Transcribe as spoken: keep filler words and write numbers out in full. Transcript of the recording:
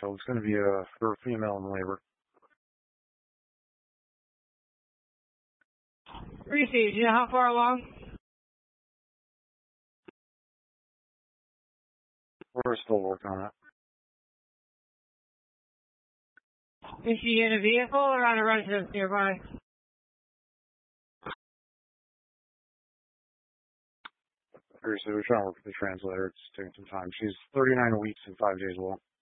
so it's going to be a for a female in labor. Reese, do you know how far along? We're still working on it. Is she in a vehicle or on a residence nearby? Seriously, we're trying to work with the translator. It's taking some time. She's thirty-nine weeks and five days old.